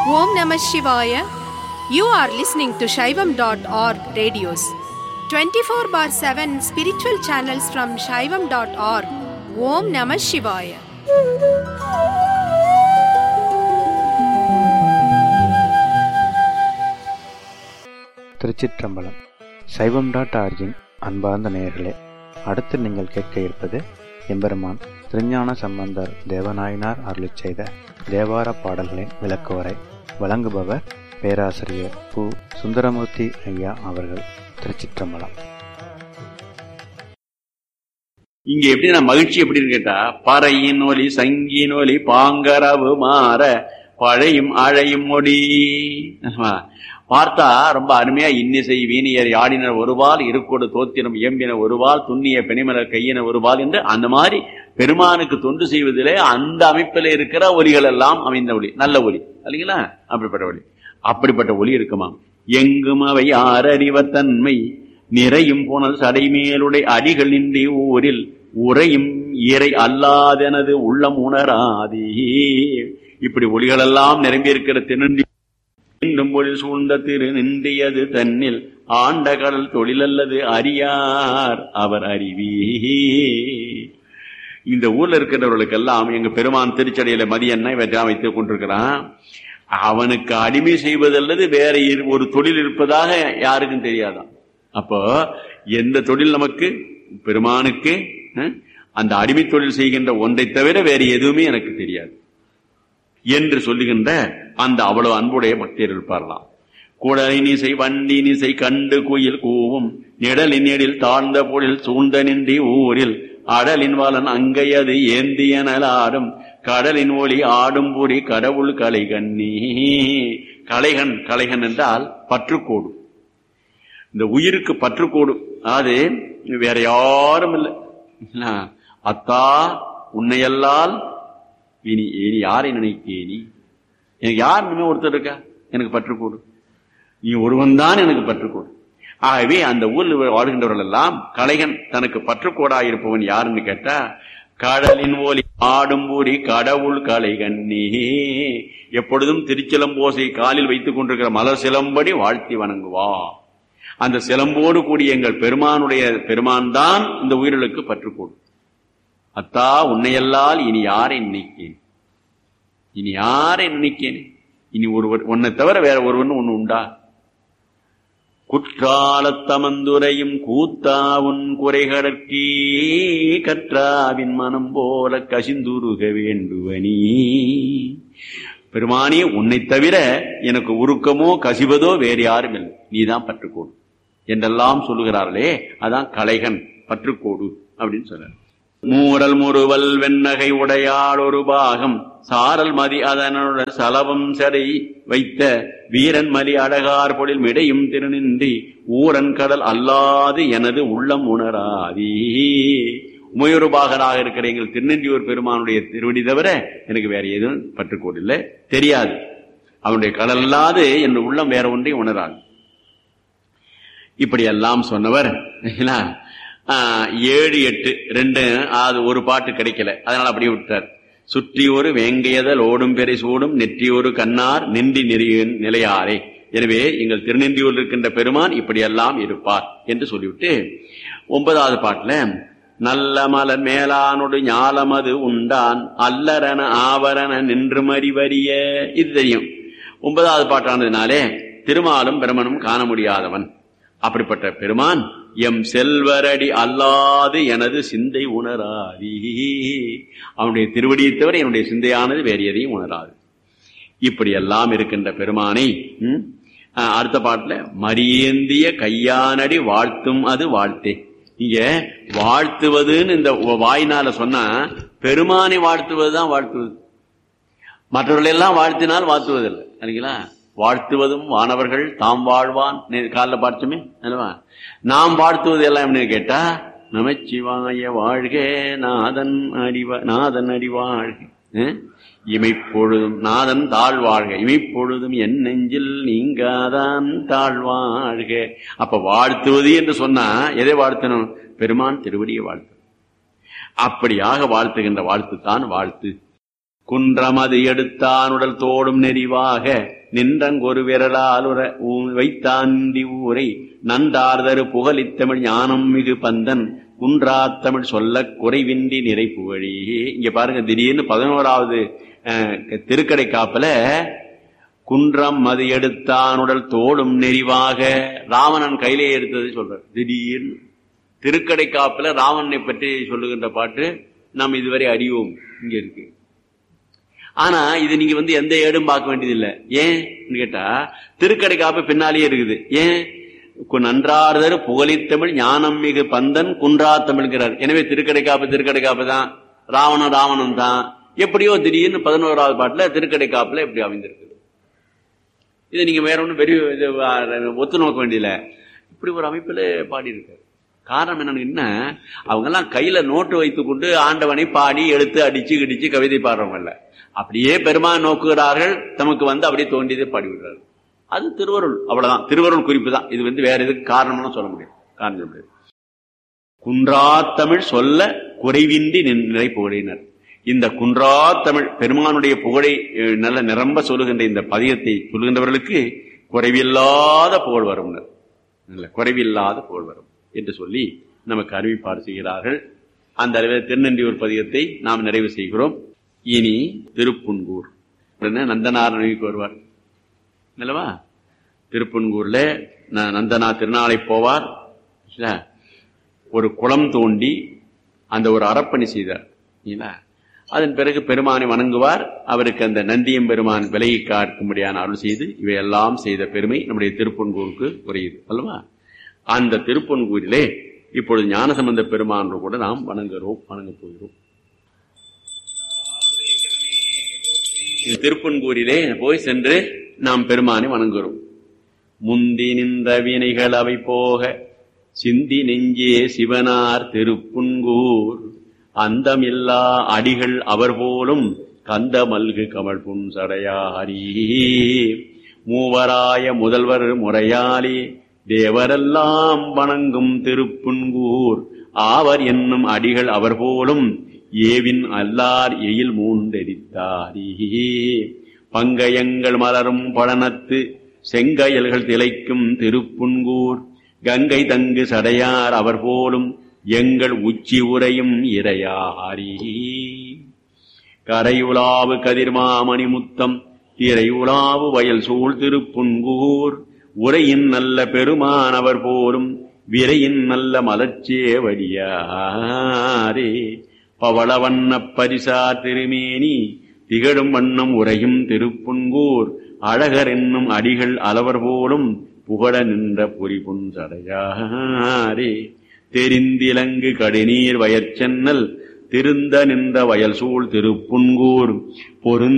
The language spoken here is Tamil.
Om Namah Shivaya. You are listening to Shaivam.org radios. 24/7 spiritual channels from Shaivam.org. Om Namah Shivaya. திருச்சிற்றம்பலம். சைவம்.org-இன் அன்பார்ந்த நேயர்களே, அடுத்து நீங்கள் கேட்க இருப்பது எம்பெருமான் திருஞான சம்பந்தர் தேவநாயனார் அருளிச் செய்த தேவார பாடல்களின் விளக்குவரை. வழங்குபவர் பேராசிரியர் பு. சுந்தரமூர்த்தி ஐயா அவர்கள். திருச்சிற்றம்பலம். இங்க எப்படி நான் மகிழ்ச்சி எப்படின்னு கேட்டா, பறையின் ஒலி சங்கின் ஒலி பாங்கரவு மாற பழையும் அழையும் மொழி பார்த்தா ரொம்ப அருமையா இன்னிசை வீணியர் யாடினர் ஒருவால் இருக்கொடு தோத்திரம் இயம்பின ஒருவால் துண்ணிய பெணிமலர் கையின ஒருவால் என்று அந்த மாதிரி பெருமானுக்கு தொண்டு செய்வதிலே அந்த அமைப்பில் இருக்கிற ஒலிகள் எல்லாம் அமைந்த ஒலி, நல்ல ஒலி இல்லைங்களா? அப்படிப்பட்ட ஒலி இருக்குமா? எங்கும் அவை ஆறறிவர் தன்மை நிறையும் போனல் சடைமேலுடைய அடிகள் நின்றி ஊரில் உரையும் இறை அல்லாதெனது உள்ளம் உணராதே. இப்படி ஒலிகளெல்லாம் நிரம்பி இருக்கிற திருநெல்வேலி மீண்டும் ஒளி சூழ்ந்த திரு நின்றியது தன்னில் ஆண்ட கடல் தொழிலல்லது அறியார் அவர் அறிவி. இந்த ஊர்ல இருக்கிறவர்களுக்கெல்லாம் எங்க பெருமான் திருச்சடையில மதியண்ணா இவற்றை வைத்துக் கொண்டிருக்கிறான். அவனுக்கு அடிமை செய்வதல்லது வேற ஒரு தொழில் இருப்பதாக யாருக்கும் தெரியாதான். அப்போ எந்த தொழில் நமக்கு பெருமானுக்கு அந்த அடிமை தொழில் செய்கின்ற ஒன்றை தவிர வேறு எதுவுமே எனக்கு தெரியாது என்று சொல்லுகின்ற அந்த அவ்வளவு அன்புடைய பக்தர் இருப்பார்களாம். குடலினிசை வண்டினிசை கண்டு குயில் கூவும் நிழலின் எழில் தாழ்ந்த பொழில் சூழ்ந்த நின்றி ஊரில் அடலின் வலன் அங்கையது ஏந்தியனலாடும் கடலின் ஒளி ஆடும் புரி கடவுள் கலைகண்ணி. கலைகன், கலைகன் என்றால் பற்றுக்கோடு. இந்த உயிருக்கு பற்றுக்கோடு. அது வேற யாரும் இல்லை. அத்தா உன்னையல்லால் இனி இனி யாரை நினைக்கேனி? எனக்கு யார் இனிமே ஒருத்தர் இருக்கா எனக்கு பற்றுக்கோடு? நீ ஒருவன் தான் எனக்கு பற்றுக்கோடு. ஆகவே அந்த ஊரில் வாழ்கின்றவர்கள் எல்லாம் கலைகன் தனக்கு பற்றுக்கோடாயிருப்பவன் யாருன்னு கேட்டா, கடலின் ஒலி ஆடும் பூரி கடவுள் கலைகண்ணே. எப்பொழுதும் திருச்சிலம்போசை காலில் வைத்துக் கொண்டிருக்கிற மலர் சிலம்படி வாழ்த்தி வணங்குவா. அந்த சிலம்போடு கூடிய எங்கள் பெருமான் தான் இந்த உயிர்களுக்கு பற்றுக்கோடு. அத்தா உன்னையல்லால் இனி யாரை நினைக்கேன்? இனி யாரை நினைக்கேன்? இனி ஒருவர் உன்னை தவிர வேற ஒருவன் ஒண்ணு உண்டா? குற்றாலத்தமந்துரையும் கூத்தாவுன் குறைகடற்கே கற்றாவின் மனம் போல கசிந்துருக வேண்டுவனி. பெருமானி உன்னை தவிர எனக்கு உருக்கமோ கசிவதோ வேறு யாரும் இல்லை, நீதான் பற்றுக்கோடு என்றெல்லாம் சொல்லுகிறார்களே, அதான் கலைகன் பற்றுக்கோடு அப்படின்னு சொல்றார். மூரல் முறுவல் வெண்ணகை உடையாள் ஒரு பாகம் சாரல் மதி அதனுடன் சலவம் சடை வைத்த வீரன் மலி அடகார் பொழில் மிடையும் திருநின்றி ஊரன் கடல் அல்லாது எனது உள்ளம் உணராதே. உமையொருபாகனாக இருக்கிற எங்கள் திருநெல்லியூர் பெருமானுடைய திருவடி தவிர எனக்கு வேற எதுவும் பற்றுக்கோடு இல்லை, தெரியாது. அவனுடைய கடல் அல்லாது என் உள்ளம் வேற ஒன்றையும் உணராது. இப்படி எல்லாம் சொன்னவர் 7, 8 2 அது ஒரு பாட்டு கிடைக்கல, அதனால அப்படியே விட்டார். சுற்றி ஒரு வேங்கையதல் ஓடும் பெரை சூடும் நெற்றி ஒரு கண்ணார் நின்றி நெறியின் நிலையாரே. எனவே எங்கள் திருநெல்லியூரில் இருக்கின்ற பெருமான் இப்படியெல்லாம் இருப்பார் என்று சொல்லிவிட்டு 9வது பாட்டுல நல்ல மலர் மேலானோடு ஞாலமது உண்டான் அல்லரன ஆவரண நின்று மறிவரிய. இது தெரியும். 9வது பாட்டானதுனாலே திருமாலும் பிரமனும் காண முடியாதவன். அப்படிப்பட்ட பெருமான் எம் செல்வரடி அல்லாது எனது சிந்தை உணராதி. அவனுடைய திருவடியை தவிர என்னுடைய சிந்தையானது வேறு எதையும் உணராது. இப்படி எல்லாம் இருக்கின்ற பெருமானை அடுத்த பாட்டுல மரியேந்திய கையானடி வாழ்த்தும் அது வாழ்த்தே. இங்க வாழ்த்துவதுன்னு இந்த வாயினால சொன்னா பெருமானை வாழ்த்துவதுதான் வாழ்த்துவது. மற்றவர்கள் எல்லாம் வாழ்த்தினால் வாழ்த்துவதில்லை இல்லைங்களா? வாழ்த்துவதும் வானவர்கள் தாம் வாழ்வான் காலைல பார்த்தோமே அல்லவா? நாம் வாழ்த்துவது எல்லாம் என்ன கேட்டா, நமச்சிவாய வாழ்க நாதன் அடிவாழ்க இமைப்பொழுதும் நாதன் தாழ்வாழ்க இமைப்பொழுதும் என் நெஞ்சில் நீங்காதான் தாழ்வாழ்க. அப்ப வாழ்த்துவது என்று சொன்னா எதை வாழ்த்தணும்? பெருமான் திருவடியை வாழ்த்து. அப்படியாக வாழ்த்துகின்ற வாழ்த்து தான் வாழ்த்து. குன்றமது எடுத்தான் உடல் தோடும் நெறிவாக நின்றங்கொரு விரலால் வைத்தாண்டி ஊரை நன்றார்தரு புகழித்தமிழ் ஞானம் மிகு பந்தன் குன்றாத்தமிழ் சொல்ல குறைவின்றி நிறை புகழி. இங்க பாருங்க, திடீர்னு 11வது திருக்கடை காப்புல குன்றம் அது எடுத்தான் உடல் தோடும் நெறிவாக ராவணன் கையிலே எடுத்தது சொல்ற. திடீர்னு திருக்கடை காப்புல ராவணனை பற்றி சொல்லுகின்ற பாட்டு நாம் இதுவரை அறிவோம் இங்க இருக்கு. ஆனா இது நீங்க எந்த ஏடும் பார்க்க வேண்டியதில்லை. ஏன் கேட்டா திருக்கடை காப்பு பின்னாலேயே இருக்குது. ஏன்? நன்றார்தரு புகழித்தமிழ் ஞானம் மிகு பந்தன் குன்றா தமிழ்கிறார். எனவே திருக்கடை காப்பு தான், ராவணன் தான். எப்படியோ திடீர்னு 11வது பாட்டுல திருக்கடை காப்புல எப்படி அமைந்திருக்கு. இதை நீங்க வேற ஒன்றும் பெரிய ஒத்து நோக்க வேண்டியதில்லை. இப்படி ஒரு அமைப்புல பாடி இருக்காரு. காரணம் என்னன்னு, அவங்க எல்லாம் கையில நோட்டு வைத்துக் கொண்டு ஆண்டவனை பாடி எடுத்து அடிச்சு கிடிச்சு கவிதை பாடுறவங்க இல்ல. அப்படியே பெருமான் நோக்குகிறார்கள், தமக்கு அப்படியே தோண்டியதே பாடிவிடுறாரு. அது திருவருள், அவ்வளவுதான். திருவருள் குறிப்பு தான் இது. வேற எதுக்கு காரணம்னு சொல்ல முடியாது. காரணம் முடியாது. குன்றா தமிழ் சொல்ல குறைவின்றி நிறை புகழினர். இந்த குன்றா தமிழ் பெருமானுடைய புகழை நல்ல நிரம்ப சொல்லுகின்ற இந்த பதியத்தை சொல்லுகின்றவர்களுக்கு குறைவில்லாத புகழ் வரும். நல்ல குறைவில்லாத புகழ் வரும் என்று சொல்லி நமக்கு அறிவிப்பாடு செய்கிறார்கள். அந்த அளவில் திருநெண்டியூர் பதிகத்தை நாம் நிறைவு செய்கிறோம். இனி திருப்புன்கூர் நந்தனார் நினைவுக்கு வருவார் அல்லவா? திருப்புன்கூர்ல நந்தனார் திருநாளை போவார். ஒரு குளம் தோண்டி அந்த ஒரு அறப்பணி செய்தார். அதன் பிறகு பெருமானை வணங்குவார். அவருக்கு அந்த நந்தியம் பெருமான் விலகி காக்கும்படியான அருள் செய்து இவையெல்லாம் செய்த பெருமை நம்முடைய திருப்புன்கூருக்கு உரையுது அல்லவா? அந்த திருப்பொன்கூரிலே இப்பொழுது ஞானசம்பந்த பெருமான் கூட நாம் வணங்க போகிறோம். திருப்பொன்கூரிலே போய் சென்று நாம் பெருமானை வணங்குகிறோம். முந்தி நின்ற வினைகள் அவை போக சிந்தி நெஞ்சே சிவனார் திருப்புன்கூர் அந்தமில்லா அடிகள் அவர் போலும் கந்த மல்கு கமல் புன்சடையாரி மூவராய முதல்வர் முறையாலே தேவரெல்லாம் வணங்கும் திருப்புன்கூர் ஆவர் என்னும் அடிகள் அவர் போலும் ஏவின் அல்லார் எயில் மூண்டெரித்தாரி பங்கயங்கள் மலரும் பழனத்து செங்கயல்கள் திளைக்கும் திருப்புன்கூர் கங்கை தங்கு சடையார் அவர் போலும் எங்கள் உச்சி உரையும் இறையாரி கரையுலாவு கதிர்மாமணி முத்தம் திரையுலாவு வயல் சூழ் திருப்புன்கூர் உரையின் நல்ல பெருமானவர் போலும் விரையின் நல்ல மலர்ச்சேவடியாரே பவளவண்ண பரிசா திருமேனி திகழும் வண்ணம் உரையும் திருப்புன்கூர் அழகர் என்னும் அடிகள் அளவர் போலும் புகழ நின்ற பொறிபுன் சடையாரே தெரிந்திலங்கு கடிநீர் வயற்சென்னல் திருந்த நின்ற வயல் சூழ் திருப்புன்கூர் பொருந்த